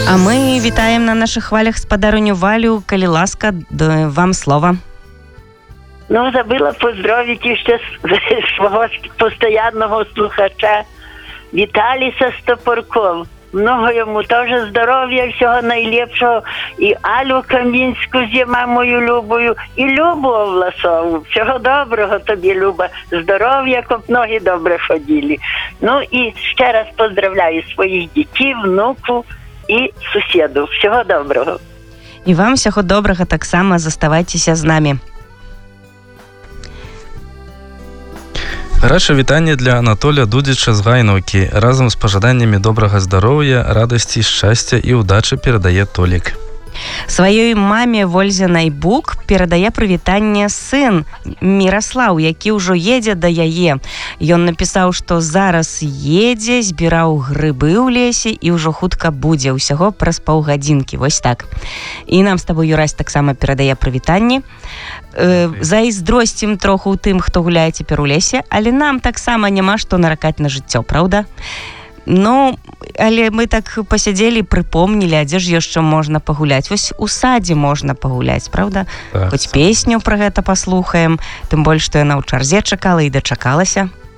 А мы вітаем на наших хвалях спадарыню Валю. Калі ласка, вам слова. Ну, забыла поздравити ще свого постоянного слухача Віталіса Стопорков. Много йому теж здоров'я, всього найліпшого. І Алю Камінську зима мою любою, і Любу Власову. Всього доброго тобі, Люба. Здоров'я, щоб ноги добре ходили. Ну і ще раз поздравляю своїх дітей, внуку і сусіду. Всього доброго. І вам всього доброго, так само заставайтеся з нами. Гаряче вітання для Анатолія Дудзіча з Гайновки. Разом з пожаданнями доброго здоров'я, радості, щастя і удачі передає Толік. Сваёй маме Вользе Найбук перадае прывітанне сын Міраслаў, які ўжо едзе да яе. Ён напісаў, што зараз едзе, збіраў грыбы ў лесе і ўжо хутка будзе, ўсяго праз паўгадзінкі. Вось так. І нам з табой, Юрась, таксама перадае прывітанні. Зайздросцім троху тым, хто гуляе цяпер у лесе, але нам таксама няма што наракаць на жыццё, праўда? Ну, але мы так пасядзелі, прыпомнілі, а дзе ж яшчэ можна пагуляць? Вось у садзе можна пагуляць, правда? Так. Хоць песню пра гэта паслухаем, тым больш, што яна ў чарзе чакала і дачакалася.